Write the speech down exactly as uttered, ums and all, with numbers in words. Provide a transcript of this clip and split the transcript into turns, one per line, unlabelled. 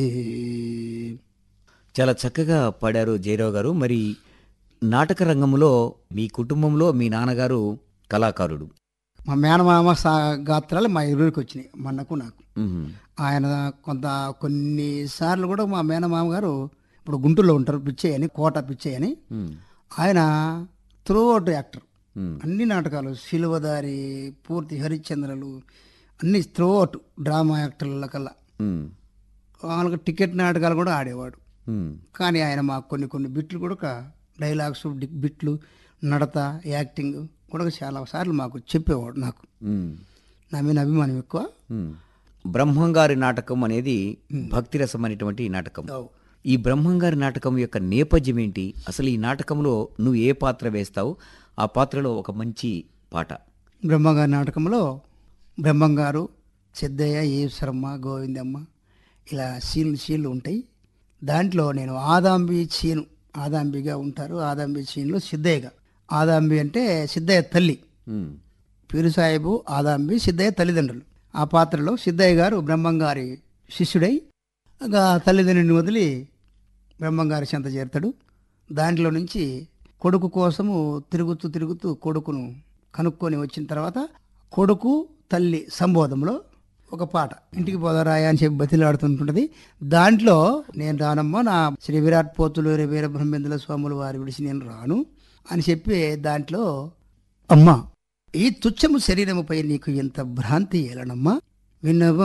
చాలా చక్కగా పాడారు జయరావు గారు. మరి నాటక రంగంలో మీ కుటుంబంలో మీ నాన్నగారు కళాకారుడు.
మా మేనమామ సా గాత్రాలు మా ఇరువురికి వచ్చినాయి, మా అన్నకు నాకు.
హుహు.
ఆయన కొంత కొన్ని సార్లు కూడా మా మేనమామ గారు ఇప్పుడు గుంటూరులో ఉంటారు, పిచ్చయ్య అని, కోట పిచ్చయ్య అని.
హ్మ్.
ఆయన త్రూఅవుట్ యాక్టర్.
హ్మ్.
అన్ని నాటకాలు, శిలువదారి, పూర్తి హరిశ్చంద్రలు, అన్ని త్రూఅవుట్ డ్రామా యాక్టర్ల కల్లా.
హ్మ్.
వాళ్ళకి టికెట్ నాటకాలు కూడా ఆడేవాడు.
హ్మ్.
కానీ ఆయన మాకు కొన్ని కొన్ని బిట్లు కూడా, డైలాగ్స్, డి- బిట్లు, నడత, యాక్టింగ్ కూడా చాలా సార్లు మాకు చెప్పేవాడు. నాకు
హ్మ్.
నా మీద అభిమానం ఎక్కువ.
హ్మ్. బ్రహ్మంగారి నాటకం అనేది భక్తి రసం అనేటువంటి నాటకం.
అవు.
ఈ బ్రహ్మంగారి నాటకం యొక్క నేపథ్యం ఏంటి? అసలు ఈ నాటకంలో నువ్వు ఏ పాత్ర వేస్తావు? ఆ పాత్రలో ఒక మంచి పాట.
బ్రహ్మంగారి నాటకంలో బ్రహ్మంగారు, సిద్ధయ్య, ఈశ్వరమ్మ, గోవిందమ్మ ఇలా సీన్లు సీన్లు ఉంటాయి. దాంట్లో నేను ఆదాంబి చీను, ఆదాంబిగా ఉంటారు. ఆదాంబి చీన్లో సిద్ధయ్యగా. ఆదాంబి అంటే సిద్ధయ్య తల్లి,
హ్మ్.
పీరు సాహెబు, ఆదాంబి సిద్ధయ్య తల్లిదండ్రులు. ఆ పాత్రలో సిద్ధయ్య గారు బ్రహ్మంగారి శిష్యుడై ఇక తల్లిదండ్రుని వదిలి బ్రహ్మంగారి చెంత చేరుతాడు. దాంట్లో నుంచి కొడుకు కోసము తిరుగుతూ తిరుగుతూ కొడుకును కనుక్కొని వచ్చిన తర్వాత కొడుకు తల్లి సంబోధంలో ఒక పాట, ఇంటికి పోదరాయ అని చెప్పి బతిలాడుతుంటుంటది. దాంట్లో నేను రానమ్మా, నా శ్రీ విరాట్ పోతులూరి వీరబ్రహ్మేంద్ర స్వాముల వారి విడిచి నేను రాను అని చెప్పి దాంట్లో, అమ్మా ఈ తుచ్చము శరీరముపై నీకు ఎంత భ్రాంతి ఏలనమ్మా, విన్నవ